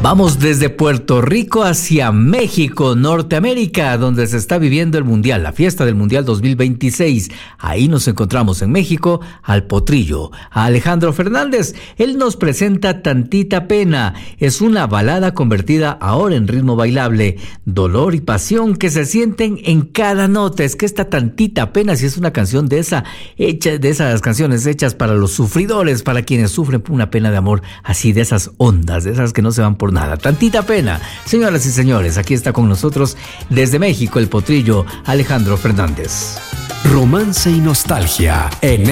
Vamos desde Puerto Rico hacia México, Norteamérica, donde se está viviendo el Mundial, la fiesta del Mundial 2026. Ahí nos encontramos en México al Potrillo, a Alejandro Fernández. Él nos presenta Tantita Pena. Es una balada convertida ahora en ritmo bailable. Dolor y pasión que se sienten en cada nota. Es que esta Tantita Pena, si es una canción de esas canciones hechas para los sufridores, para quienes sufren por una pena de amor, así de esas ondas, de esas que no se van por nada. Tantita Pena. Señoras y señores, aquí está con nosotros desde México el Potrillo, Alejandro Fernández. Romance y nostalgia en